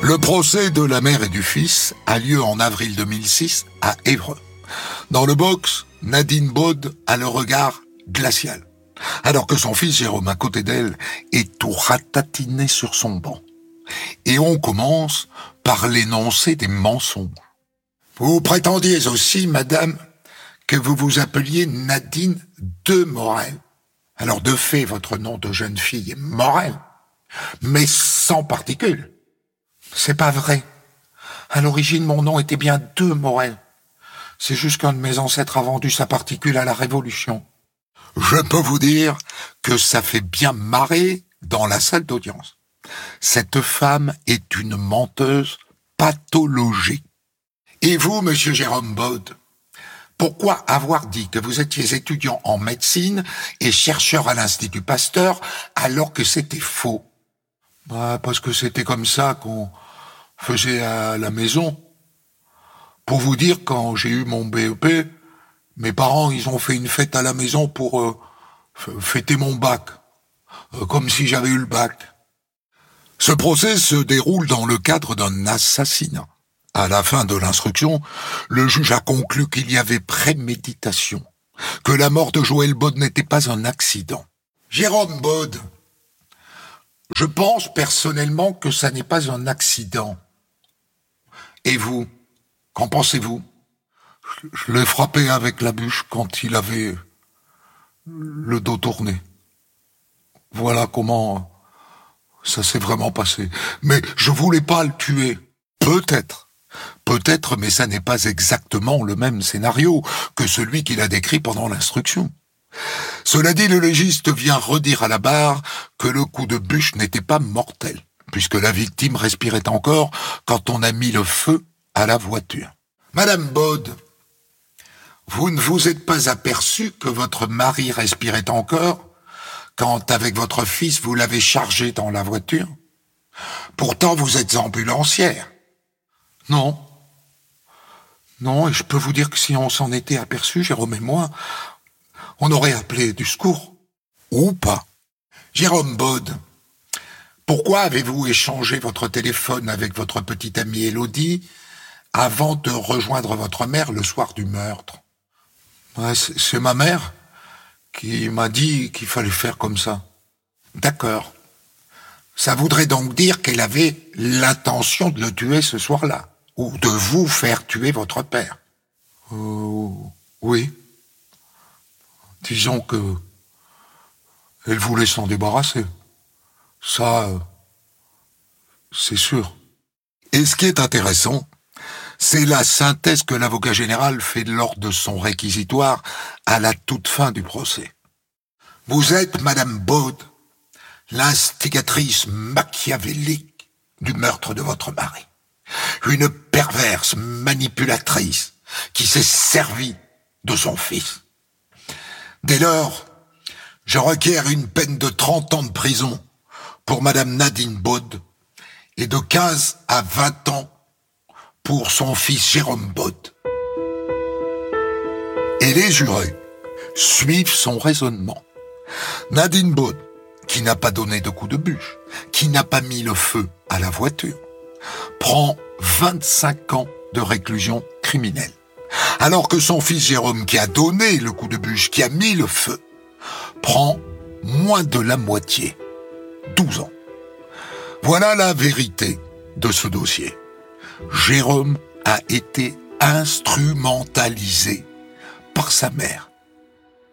Le procès de la mère et du fils a lieu en avril 2006 à Évreux. Dans le box, Nadine Baud a le regard glacial, alors que son fils Jérôme à côté d'elle est tout ratatiné sur son banc. Et on commence par l'énoncé des mensonges. Vous prétendiez aussi, madame, que vous vous appeliez Nadine de Morel. Alors de fait, votre nom de jeune fille est Morel, mais sans particules. C'est pas vrai. À l'origine, mon nom était bien de Morel. C'est juste qu'un de mes ancêtres a vendu sa particule à la Révolution. Je peux vous dire que ça fait bien marrer dans la salle d'audience. Cette femme est une menteuse pathologique. Et vous, monsieur Jérôme Baud, pourquoi avoir dit que vous étiez étudiant en médecine et chercheur à l'Institut Pasteur alors que c'était faux? Parce que c'était comme ça qu'on faisait à la maison. Pour vous dire, quand j'ai eu mon BEP, mes parents, ils ont fait une fête à la maison pour fêter mon bac, comme si j'avais eu le bac. Ce procès se déroule dans le cadre d'un assassinat. À la fin de l'instruction, le juge a conclu qu'il y avait préméditation, que la mort de Joël Baud n'était pas un accident. Jérôme Baud, je pense personnellement que ça n'est pas un accident. Et vous, qu'en pensez-vous? Je l'ai frappé avec la bûche quand il avait le dos tourné. Voilà comment ça s'est vraiment passé. Mais je voulais pas le tuer. Peut-être, mais ça n'est pas exactement le même scénario que celui qu'il a décrit pendant l'instruction. Cela dit, le légiste vient redire à la barre que le coup de bûche n'était pas mortel, puisque la victime respirait encore quand on a mis le feu à la voiture. Madame Baud, vous ne vous êtes pas aperçue que votre mari respirait encore quand, avec votre fils, vous l'avez chargé dans la voiture? Pourtant, vous êtes ambulancière. Non, et je peux vous dire que si on s'en était aperçu, Jérôme et moi, on aurait appelé du secours. Ou pas. Jérôme Baud, pourquoi avez-vous échangé votre téléphone avec votre petite amie Élodie avant de rejoindre votre mère le soir du meurtre? C'est ma mère qui m'a dit qu'il fallait faire comme ça. D'accord. Ça voudrait donc dire qu'elle avait l'intention de le tuer ce soir-là, ou de vous faire tuer votre père. Oui. Disons que elle voulait s'en débarrasser. Ça, c'est sûr. Et ce qui est intéressant, c'est la synthèse que l'avocat général fait lors de son réquisitoire à la toute fin du procès. Vous êtes, Madame Baud, l'instigatrice machiavélique du meurtre de votre mari. Une perverse manipulatrice qui s'est servie de son fils. Dès lors, je requiers une peine de 30 ans de prison pour Madame Nadine Baud et de 15 à 20 ans pour son fils Jérôme Baud. Et les jurés suivent son raisonnement. Nadine Baud, qui n'a pas donné de coup de bûche, qui n'a pas mis le feu à la voiture, prend 25 ans de réclusion criminelle. Alors que son fils Jérôme, qui a donné le coup de bûche, qui a mis le feu, prend moins de la moitié, 12 ans. Voilà la vérité de ce dossier. Jérôme a été instrumentalisé par sa mère.